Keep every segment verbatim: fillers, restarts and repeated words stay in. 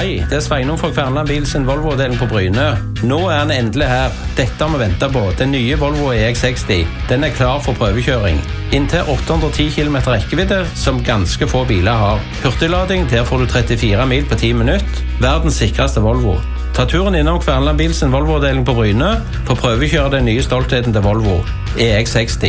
Hei, det er Sveinung fra Kverneland Bil sin Volvo-avdeling på Bryne. Nå er den endelig her. Dette har vi ventet på. Den nye Volvo E X seksti. Den er klar for prøvekjøring. Inntil åtte hundre og ti kilometer rekkevidde, som ganske få biler har. Hurtiglading, der får du trettifire mil på ti minutter. Verdens sikreste Volvo. Ta turen innom Kverneland Bil sin Volvo-avdeling på Bryne for å prøvekjøre den nye stoltheten til Volvo, E X seksti.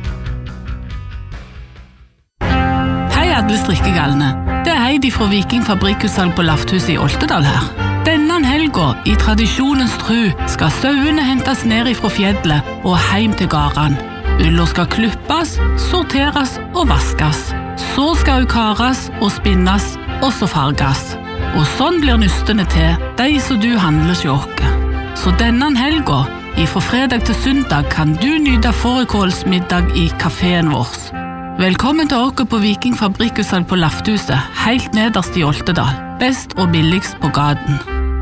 Hei alle strikkegalene. Det er Heidi fra Viking Fabrikkutsalg på Lafthuset i Oltedal her. Denne helga, i tradisjonens tru, skal sauene hentes ned fra fjellet og heim til gården. Uller skal klippes, sorteres og vaskes. Så skal hun kares og spinnes, og så farges. Og sånn blir nystene til, de som du handler hos oss. Så denne helga, fra fredag til søndag, kan du nyte fårikålsmiddag i kaféen vår. Velkommen til oss på Viking Fabrikkutsalg på Lafthuset, helt nederst i Oltedal. Best og billigst på gaten.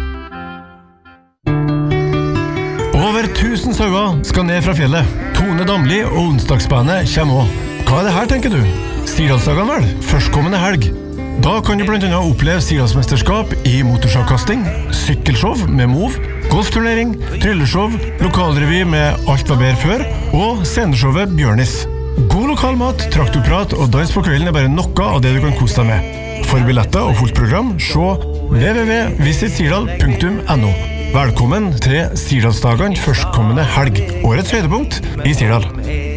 Over tusen sauer skal ned fra fjellet. Tone Damli og onsdagsbandet kommer også. Hva er det her, tenker du? Sirdalsdagene vel? Førstkommende helg. Da kan du blant annet oppleve Sirdalsmesterskap i motorsagkasting, sykkelshow med Move, golfturnering, trylleshow, lokalrevy med Alt var bedre før, og sceneshowet Bjørnis. God lokal mat, traktorprat og dans på kvelden er bare noe av det du kan kose deg med. For billetter og fullt program, se w w w punktum visit sirdal punktum n o. Velkommen til Sirdalsdagene førstkommende helg, årets høydepunkt i Sirdal.